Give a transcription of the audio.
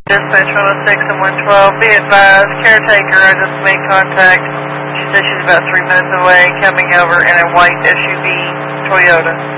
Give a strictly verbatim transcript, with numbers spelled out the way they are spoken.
Dispatch one oh six and one twelve, be advised, caretaker, I just made contact. She said she's about three minutes away, coming over in a white S U V Toyota.